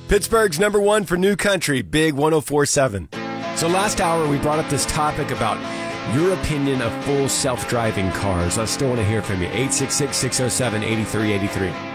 Pittsburgh's number one for new country, Big 104.7. So last hour, we brought up this topic about your opinion of full self-driving cars. I still want to hear from you. 866-607-8383.